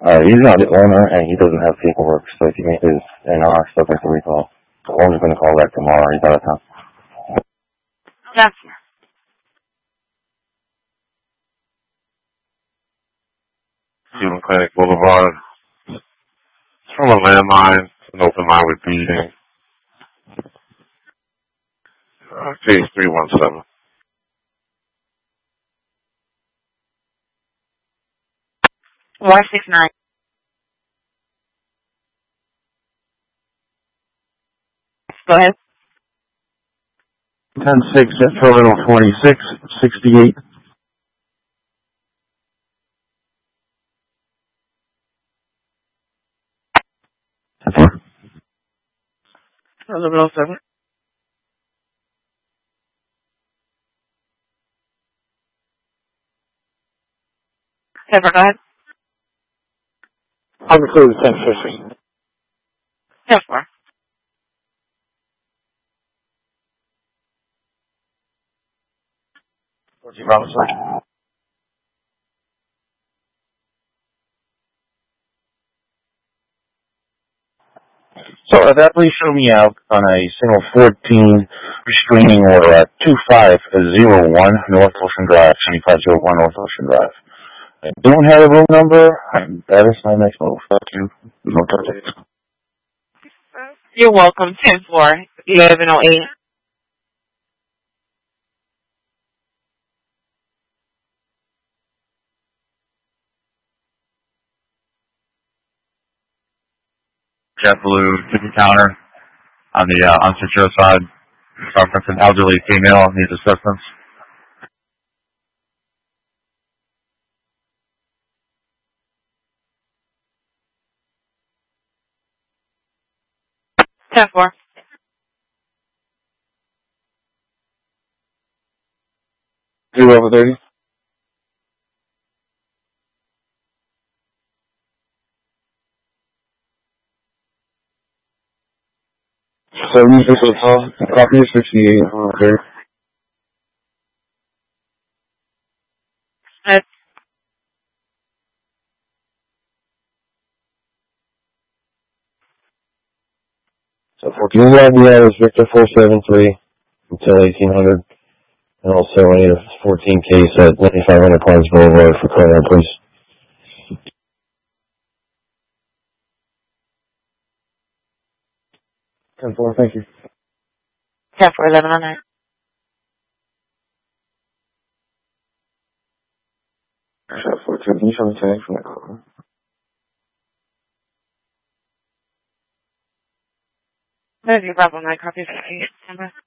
He's not the owner, and he doesn't have paperwork, so if you make his NR subject to recall, the owner's going to call back tomorrow. He's out of town. Yes. Cleveland Clinic Boulevard. It's from a landline, an open line with beating. Case 317. One 69. Go ahead. 10-6, Terminal 46, 68. Okay. 1107. Pepper, go ahead. I'll include 1050. 10-4. What's your problem, sir? So that please show me out on a single 14 restraining order at 2501 North Ocean Drive, 2501 North Ocean Drive. I don't have a room number. That is my next move. Fuck you. No touch. You're welcome. 10-4. 1108. JetBlue ticket counter on the unsecure side. Reference an elderly female needs assistance. 10-4. Over 30. So we just saw copy 68. Okay. So 14 we have is Victor 473 until 1800. And also I need a 14 case at 9500 Clarks Boulevard for Corner, please. 10-4, thank you. 10-4. 1109. Shot 14, can you show me tag from that car? There's your problem. I copy that.